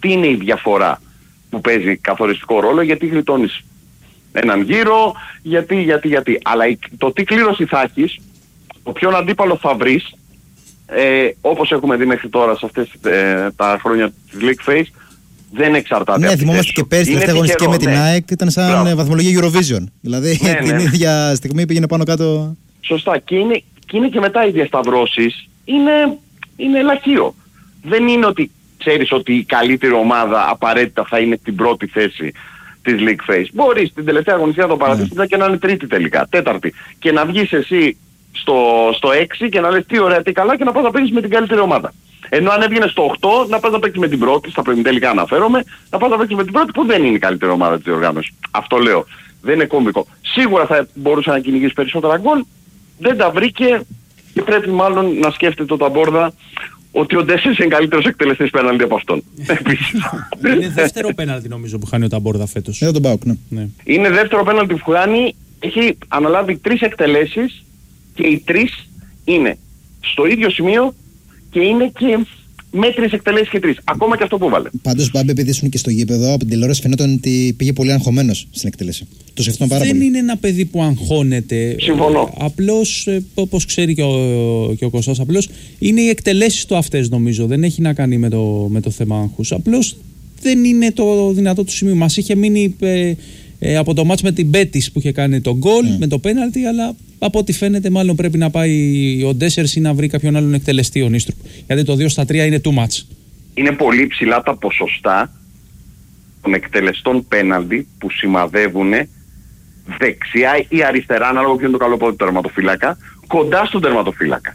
αυτή είναι η διαφορά που παίζει καθοριστικό ρόλο, γιατί γλιτώνεις έναν γύρο, γιατί. Αλλά το τι κλήρωση θα έχεις, το ποιον αντίπαλο θα βρεις, όπως έχουμε δει μέχρι τώρα σε αυτές τα χρόνια της League Phase, δεν εξαρτάται. Ναι, θυμόμαστε και πέρσι τελευταία αγωνιστική με την ΑΕΚ ήταν σαν βαθμολογία Eurovision. Δηλαδή την ίδια στιγμή πήγαινε πάνω κάτω. Σωστά. Και είναι και μετά οι διασταυρώσεις είναι ελαχείο. Δεν είναι ότι ξέρεις ότι η καλύτερη ομάδα απαραίτητα θα είναι στην πρώτη θέση της League Phase. Μπορείς την τελευταία αγωνιστική να το παρατήσεις και να είναι τρίτη τελικά, τέταρτη. Και να βγεις εσύ στο 6 και να λες τι ωραία, τι καλά και να πας να παίξεις με την καλύτερη ομάδα. Ενώ αν έβγαινες στο 8 να πας να παίξεις με την πρώτη, στα τελικά αναφέρομαι, να πας να παίξεις με την πρώτη που δεν είναι η καλύτερη ομάδα της διοργάνωσης. Αυτό λέω. Δεν είναι κόμβικο. Σίγουρα θα μπορούσε να κυνηγήσει περισσότερα γκολ. Δεν τα βρήκε και πρέπει μάλλον να σκέφτεται ο Ταμπόρδα ότι ο Ντέσσερς είναι καλύτερος εκτελεστής πέναλτι από αυτόν. Είναι δεύτερο πέναλτι νομίζω που χάνει ο Ταμπόρδα φέτος. Τον ΠΑΟΚ, ναι. Είναι δεύτερο πέναλτι που χάνει. Έχει αναλάβει 3 εκτελέσεις και οι 3 είναι στο ίδιο σημείο και είναι και με 3 εκτελέσεις και 3. Ακόμα και αυτό που βάλε. Πάντως, Μπάμπη, επειδή ήσουν και στο γήπεδο, από την τηλεόραση φαινόταν ότι πήγε πολύ αγχωμένος στην εκτέλεση. Το σκεφτόμουν πάρα πολύ. Δεν είναι ένα παιδί που αγχώνεται. Συμφωνώ. Απλώς, όπως ξέρει και ο Κωστάς, απλώς είναι οι εκτελέσεις του αυτές νομίζω. Δεν έχει να κάνει με το θέμα άγχους. Απλώς δεν είναι το δυνατό του σημείο. Μας είχε μείνει από το μάτς με την Μπέτις που είχε κάνει τον γκολ με το πέναλτι, αλλά από ό,τι φαίνεται μάλλον πρέπει να πάει ο Ντέσσερς ή να βρει κάποιον άλλον εκτελεστή ο Νίστρουπ. Γιατί το 2-3 είναι too much. Είναι πολύ ψηλά τα ποσοστά των εκτελεστών πέναλτι που σημαδεύουν δεξιά ή αριστερά, ανάλογα ποιο είναι το καλό πόδι του τερματοφύλακα, κοντά στον τερματοφύλακα.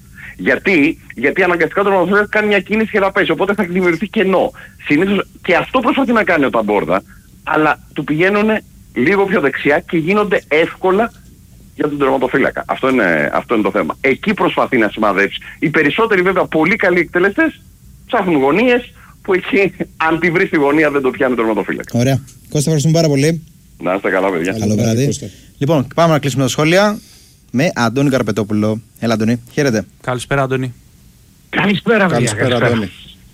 Γιατί αναγκαστικά ο τερματοφύλακα κάνει μια κίνηση και θα πέσει, οπότε θα δημιουργηθεί κενό. Συνήθως και αυτό προσπαθεί να κάνει ο Ταμπόρδα, αλλά του πηγαίνουν λίγο πιο δεξιά και γίνονται εύκολα για τον τερματοφύλακα. Αυτό είναι το θέμα. Εκεί προσπαθεί να σημαδεύσει. Οι περισσότεροι βέβαια πολύ καλοί εκτελεστές ψάχνουν γωνίες που εκεί αν τη βρει στη γωνία δεν το πιάνει το τερματοφύλακα. Ωραία. Κώστα, ευχαριστούμε πάρα πολύ. Να είστε καλά, παιδιά. Καλό βράδυ. Λοιπόν, πάμε να κλείσουμε τα σχόλια με Αντώνη Καρπετόπουλο. Έλα, Αντώνη. Χαίρετε. Καλησπέρα, Αντώνη. Καλησπέρα, Αντώνη.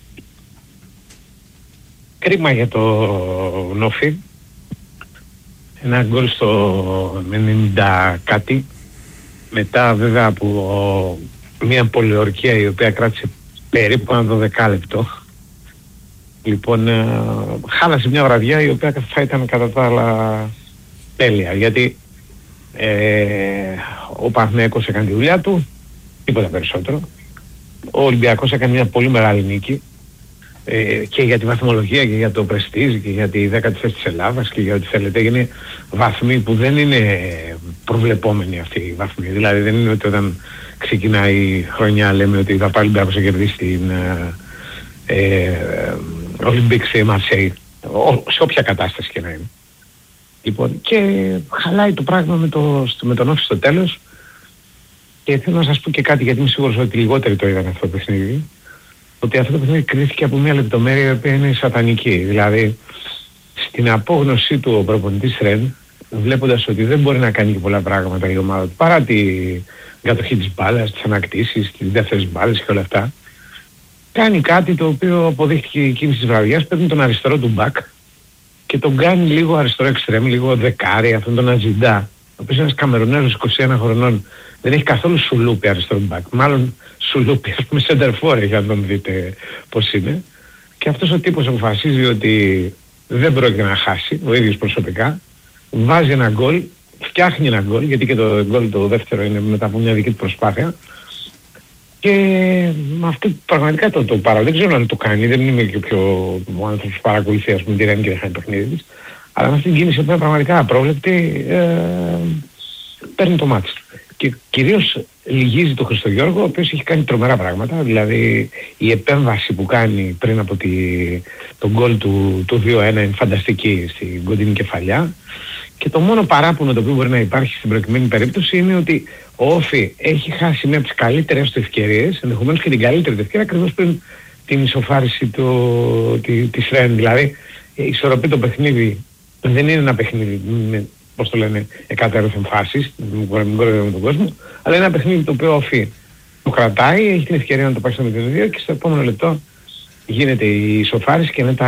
Κρίμα για το Νόφι. Ένα γκολ στο 90 κάτι. Μετά βέβαια από μια πολιορκία η οποία κράτησε περίπου ένα 12 λεπτό. Λοιπόν, χάλασε μια βραδιά η οποία θα ήταν κατά τα άλλα τέλεια. Γιατί ο Παναθηναϊκός έκανε τη δουλειά του, τίποτα περισσότερο. Ο Ολυμπιακός έκανε μια πολύ μεγάλη νίκη. Και για τη βαθμολογία και για το πρεστίζ και για τη 10η θέση της Ελλάδας και για ό,τι θέλετε. Είναι βαθμοί που δεν είναι προβλεπόμενοι αυτοί οι βαθμοί. Δηλαδή δεν είναι ότι όταν ξεκινάει η χρονιά λέμε ότι θα πάει ο Ολυμπιακός να κερδίσει την Olympique Marseille σε όποια κατάσταση και να είναι. Λοιπόν, και χαλάει το πράγμα με τον Όφη στο τέλος. Και θέλω να σας πω και κάτι, γιατί είμαι σίγουρος ότι λιγότεροι το είδαν αυτό το παιχνίδι. Ότι αυτό το παιχνίδι κρίθηκε από μια λεπτομέρεια η οποία είναι σατανική. Δηλαδή, στην απόγνωσή του ο προπονητής Ρεν, βλέποντας ότι δεν μπορεί να κάνει και πολλά πράγματα η ομάδα του, παρά την κατοχή της μπάλας, τις ανακτήσεις, τις δεύτερες μπάλες και όλα αυτά, κάνει κάτι το οποίο αποδείχθηκε η κίνηση της βραδιάς, παίρνει τον αριστερό του μπακ και τον κάνει λίγο αριστερό εξτρέμ, λίγο δεκάρι, αυτόν τον Αζιντά, ο οποίος είναι ένας Καμερουνέζος 21 χρονών, δεν έχει καθόλου σουλούπι αριστερό μπακ, μάλλον σουλούπι, ας πούμε σεντερφόρ, για να τον δείτε πώς είναι. Και αυτός ο τύπος αποφασίζει ότι δεν πρόκειται να χάσει, ο ίδιος προσωπικά, βάζει ένα γκολ, φτιάχνει ένα γκολ, γιατί και το γκολ το δεύτερο είναι μετά από μια δική του προσπάθεια. Και με αυτή πραγματικά το παρά, δεν ξέρω αν το κάνει, δεν είμαι και πιο ο άνθρωπος που παρακολουθεί ας πούμε τη Ρεν και δεν χάνει παιχνίδι, αλλά με αυτή την κίνηση που είναι πραγματικά απρόβλεπτη, παίρνει το μάτι. Και κυρίως λυγίζει τον Χριστογιώργο, ο οποίος έχει κάνει τρομερά πράγματα, δηλαδή η επέμβαση που κάνει πριν από τον γκολ του 2-1 είναι φανταστική στην κοντινή κεφαλιά. Και το μόνο παράπονο το οποίο μπορεί να υπάρχει στην προκειμένη περίπτωση είναι ότι ο Όφη έχει χάσει μια από τις καλύτερες του ευκαιρίες, ενδεχομένως και την καλύτερη του ευκαιρία, ακριβώς πριν την ισοφάριση της Ρεν. Δηλαδή, ισορροπεί το παιχνίδι, δεν είναι ένα παιχνίδι με, πώς το λένε, εκατέρωθεν φάσεις, μην κοροϊδεύουμε τον κόσμο, αλλά είναι ένα παιχνίδι το οποίο ο Όφη το κρατάει, έχει την ευκαιρία να το πάει στο 0-2 και στο επόμενο λεπτό γίνεται η ισοφάριση και μετά